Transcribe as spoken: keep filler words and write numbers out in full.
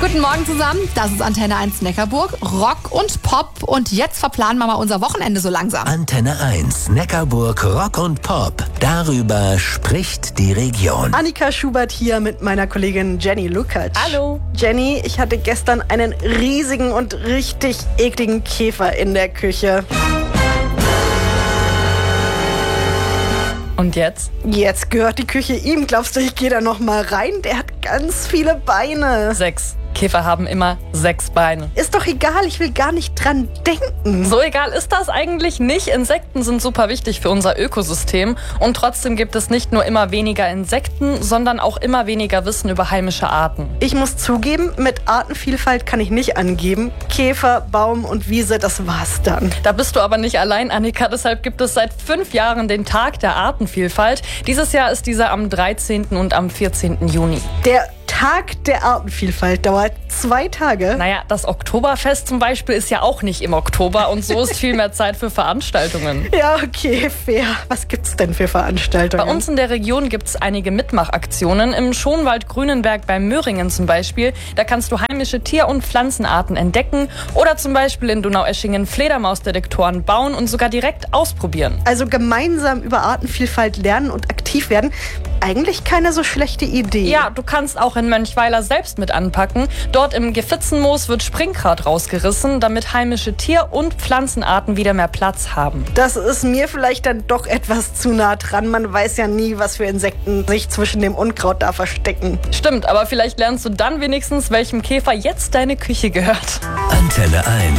Guten Morgen zusammen, das ist Antenne eins Neckarburg, Rock und Pop und jetzt verplanen wir mal unser Wochenende so langsam. Antenne eins Neckarburg, Rock und Pop, darüber spricht die Region. Annika Schubert hier mit meiner Kollegin Jenny Lukacs. Hallo. Jenny, ich hatte gestern einen riesigen und richtig ekligen Käfer in der Küche. Und jetzt? Jetzt gehört die Küche ihm. Glaubst du, ich gehe da noch mal rein? Der hat ganz viele Beine. Sechs. Käfer haben immer sechs Beine. Ist doch egal, ich will gar nicht dran denken. So egal ist das eigentlich nicht. Insekten sind super wichtig für unser Ökosystem. Und trotzdem gibt es nicht nur immer weniger Insekten, sondern auch immer weniger Wissen über heimische Arten. Ich muss zugeben, mit Artenvielfalt kann ich nicht angeben. Käfer, Baum und Wiese, das war's dann. Da bist du aber nicht allein, Annika. Deshalb gibt es seit fünf Jahren den Tag der Artenvielfalt. Dieses Jahr ist dieser am dreizehnten und am vierzehnten Juni. Der Tag der Artenvielfalt dauert zwei Tage. Naja, das Oktoberfest zum Beispiel ist ja auch nicht im Oktober und so ist viel mehr Zeit für Veranstaltungen. Ja, okay, fair. Was gibt's denn für Veranstaltungen? Bei uns in der Region gibt es einige Mitmachaktionen. Im Schonwald Grünenberg bei Möhringen zum Beispiel. Da kannst du heimische Tier- und Pflanzenarten entdecken oder zum Beispiel in Donaueschingen Fledermausdetektoren bauen und sogar direkt ausprobieren. Also gemeinsam über Artenvielfalt lernen und aktiv werden. Eigentlich keine so schlechte Idee. Ja, du kannst auch in Mönchweiler selbst mit anpacken. Dort im Gefitzenmoos wird Springkraut rausgerissen, damit heimische Tier- und Pflanzenarten wieder mehr Platz haben. Das ist mir vielleicht dann doch etwas zu nah dran. Man weiß ja nie, was für Insekten sich zwischen dem Unkraut da verstecken. Stimmt, aber vielleicht lernst du dann wenigstens, welchem Käfer jetzt deine Küche gehört. Antenne eins.